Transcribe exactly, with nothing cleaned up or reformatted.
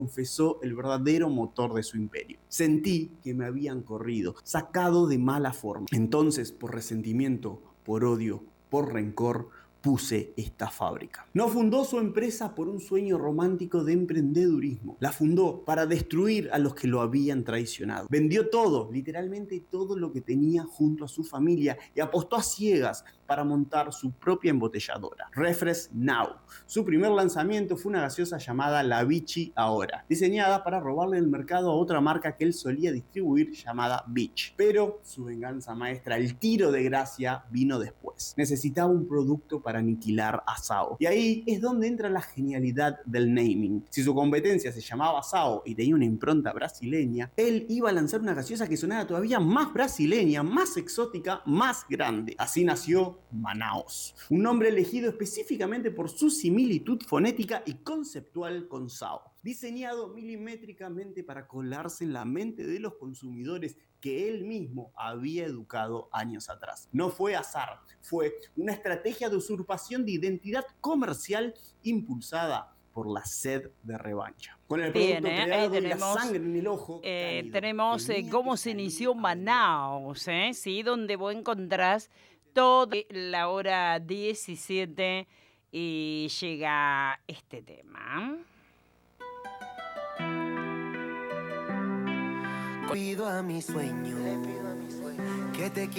confesó el verdadero motor de su imperio. Sentí que me habían corrido, sacado de mala forma. Entonces, por resentimiento, por odio, por rencor, puse esta fábrica. No fundó su empresa por un sueño romántico de emprendedurismo. La fundó para destruir a los que lo habían traicionado. Vendió todo, literalmente todo lo que tenía junto a su familia y apostó a ciegas para montar su propia embotelladora, Refresh Now. Su primer lanzamiento fue una gaseosa llamada La Vichy Ahora, diseñada para robarle el mercado a otra marca que él solía distribuir llamada Beach. Pero su venganza maestra, el tiro de gracia, vino después. Necesitaba un producto para aniquilar a Sao. Y ahí es donde entra la genialidad del naming. Si su competencia se llamaba Sao y tenía una impronta brasileña, él iba a lanzar una gaseosa que sonara todavía más brasileña, más exótica, más grande. Así nació Manaos, un nombre elegido específicamente por su similitud fonética y conceptual con Sao, diseñado milimétricamente para colarse en la mente de los consumidores que él mismo había educado años atrás. No fue azar, fue una estrategia de usurpación de identidad comercial impulsada por la sed de revancha. Con el Bien, producto ¿eh? Ahí creado y la tenemos, sangre en el ojo eh, cálido, tenemos eh, tenía que cómo se salir inició a vender. Manaos, ¿eh? Sí, donde vos encontrás toda la hora diecisiete y llega este tema. Pido a mi sueño que te